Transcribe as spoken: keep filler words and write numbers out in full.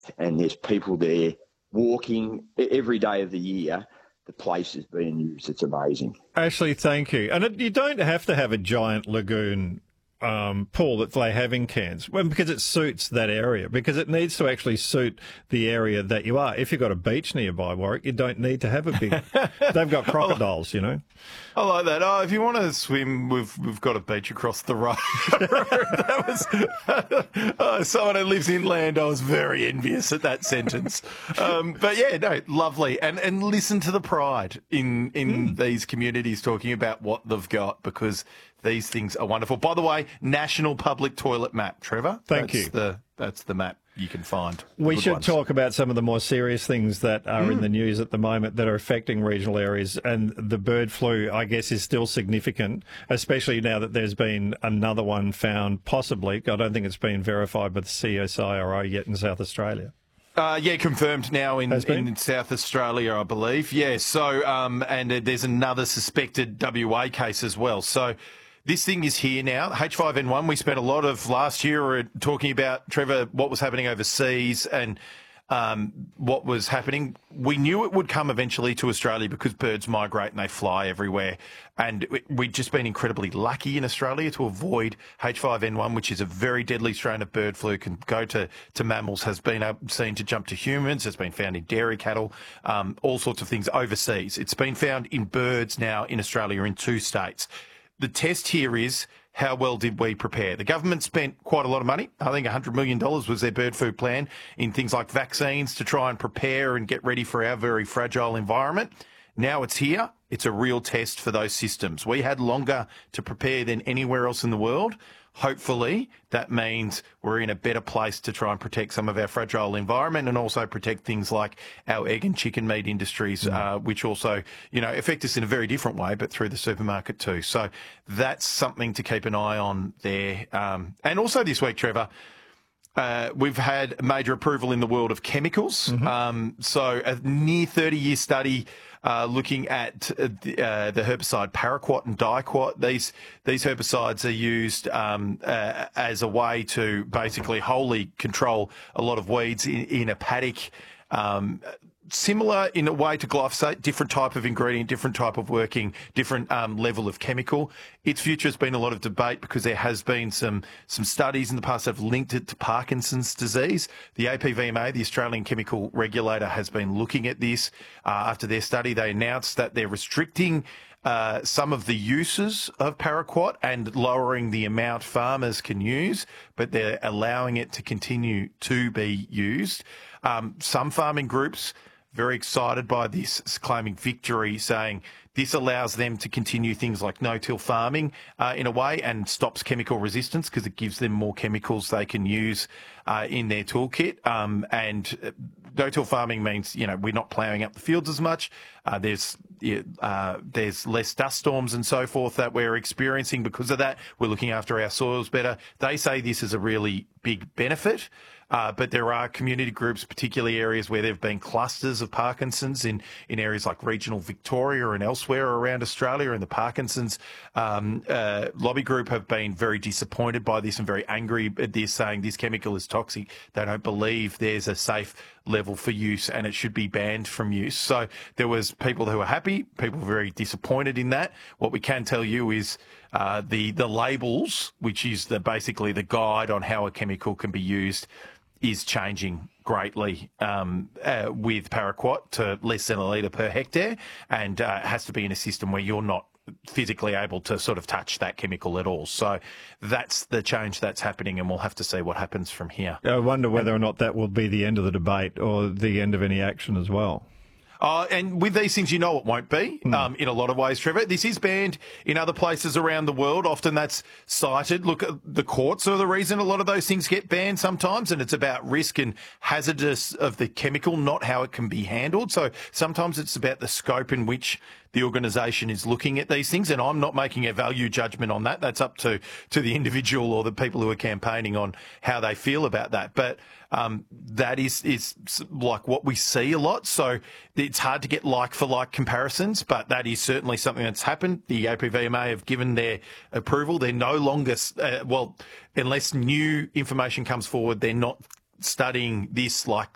and there's people there walking every day of the year. The place is being used. It's amazing. Ashley, thank you. And it, you don't have to have a giant lagoon um, pool that they have in Cairns, well, because it suits that area, because it needs to actually suit the area that you are. If you've got a beach nearby, Warwick, you don't need to have a big... They've got crocodiles, you know. I like that. Oh, if you want to swim, we've we've got a beach across the road. That was oh, someone who lives inland. I was very envious at that sentence. Um, but yeah, no, lovely. And and listen to the pride in in mm. these communities talking about what they've got, because these things are wonderful. By the way, National Public Toilet Map, Trevor. Thank that's you. The, that's the map you can find. We Good should ones. talk about some of the more serious things that are Mm. in the news at the moment that are affecting regional areas. And the bird flu, I guess, is still significant, especially now that there's been another one found, possibly. I don't think it's been verified by the C S I R O yet in South Australia. Uh, yeah, confirmed now in, in South Australia, I believe. Yeah, so, um, and uh, there's another suspected W A case as well. So this thing is here now. H five N one, we spent a lot of last year talking about, Trevor, what was happening overseas and um, what was happening. We knew it would come eventually to Australia because birds migrate and they fly everywhere. And we've just been incredibly lucky in Australia to avoid H five N one, which is a very deadly strain of bird flu, can go to, to mammals, has been seen to jump to humans, has been found in dairy cattle, um, all sorts of things overseas. It's been found in birds now in Australia in two states. The test here is, how well did we prepare? The government spent quite a lot of money. I think one hundred million dollars was their bird flu plan in things like vaccines to try and prepare and get ready for our very fragile environment. Now it's here. It's a real test for those systems. We had longer to prepare than anywhere else in the world. Hopefully, that means we're in a better place to try and protect some of our fragile environment and also protect things like our egg and chicken meat industries, mm. uh, which also, you know, affect us in a very different way, but through the supermarket too. So that's something to keep an eye on there. Um, and also this week, Trevor, Uh, we've had major approval in the world of chemicals. Mm-hmm. Um, so a near thirty-year study uh, looking at uh, the, uh, the herbicide paraquat and diquat. These these herbicides are used um, uh, as a way to basically wholly control a lot of weeds in, in a paddock. Um, Similar in a way to glyphosate, different type of ingredient, different type of working, different um, level of chemical. Its future has been a lot of debate because there has been some some studies in the past that have linked it to Parkinson's disease. The A P V M A, the Australian Chemical Regulator, has been looking at this. Uh, after their study, they announced that they're restricting uh, some of the uses of paraquat and lowering the amount farmers can use, but they're allowing it to continue to be used. Um, some farming groups very excited by this, claiming victory, saying this allows them to continue things like no-till farming uh, in a way and stops chemical resistance because it gives them more chemicals they can use uh, in their toolkit. Um, and no-till farming means, you know, we're not ploughing up the fields as much. Uh, there's uh, there's less dust storms and so forth that we're experiencing because of that. We're looking after our soils better. They say this is a really big benefit. Uh, but there are community groups, particularly areas where there have been clusters of Parkinson's in, in areas like regional Victoria and elsewhere around Australia. And the Parkinson's um, uh, lobby group have been very disappointed by this and very angry at this, saying this chemical is toxic. They don't believe there's a safe level for use and it should be banned from use. So there was people who were happy, people very disappointed in that. What we can tell you is uh, the, the labels, which is the basically the guide on how a chemical can be used, is changing greatly um, uh, with paraquat to less than a litre per hectare, and uh, it has to be in a system where you're not physically able to sort of touch that chemical at all. So that's the change that's happening, and we'll have to see what happens from here. I wonder whether or not that will be the end of the debate or the end of any action as well. Uh, and with these things, you know it won't be, mm. um, in a lot of ways, Trevor. This is banned in other places around the world. Often that's cited. Look, the courts are the reason a lot of those things get banned sometimes, and it's about risk and hazardous of the chemical, not how it can be handled. So sometimes it's about the scope in which the organisation is looking at these things, and I'm not making a value judgment on that. That's up to, to the individual or the people who are campaigning on how they feel about that. But um, that is, is like what we see a lot. So it's hard to get like-for-like comparisons, but that is certainly something that's happened. The A P V M A have given their approval. They're no longer, uh, well, unless new information comes forward, they're not studying this like